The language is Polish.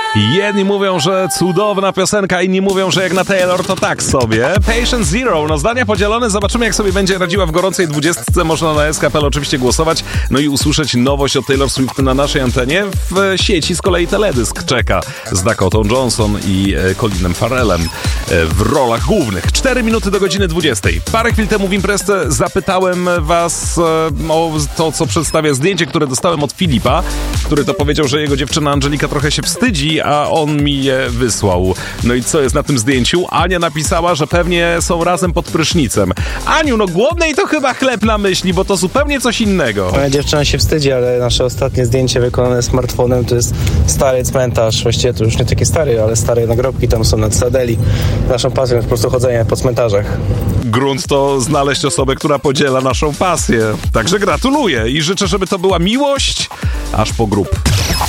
Jedni mówią, że cudowna piosenka, inni mówią, że jak na Taylor to tak sobie. Patient Zero, no zdania podzielone, zobaczymy jak sobie będzie radziła w gorącej 20. Można na SKPL oczywiście głosować, no i usłyszeć nowość o Taylor Swift na naszej antenie. W sieci z kolei teledysk czeka z Dakotą Johnson i Colinem Farrellem w rolach głównych. 4 minuty do godziny 20. Parę chwil temu w imprezce zapytałem was o to, co przedstawia zdjęcie, które dostałem od Filipa, który to powiedział, że jego dziewczyna Angelika trochę się wstydzi, a on mi je wysłał. No i co jest na tym zdjęciu? Ania napisała, że pewnie są razem pod prysznicem. Aniu, no głodnej to chyba chleb na myśli, bo to zupełnie coś innego. Moja dziewczyna się wstydzi, ale nasze ostatnie zdjęcie wykonane smartfonem to jest stary cmentarz. Właściwie to już nie taki stary, ale stare nagrobki tam są na Cytadeli. Naszą pasją jest po prostu chodzenie po cmentarzach. Grunt to znaleźć osobę, która podziela naszą pasję. Także gratuluję i życzę, żeby to była miłość aż po grób.